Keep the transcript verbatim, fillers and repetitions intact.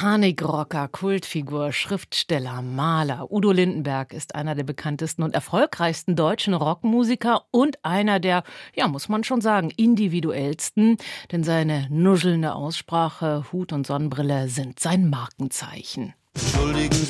Panikrocker, Kultfigur, Schriftsteller, Maler. Udo Lindenberg ist einer der bekanntesten und erfolgreichsten deutschen Rockmusiker und einer der, ja, muss man schon sagen, individuellsten. Denn seine nuschelnde Aussprache, Hut und Sonnenbrille sind sein Markenzeichen. Entschuldigen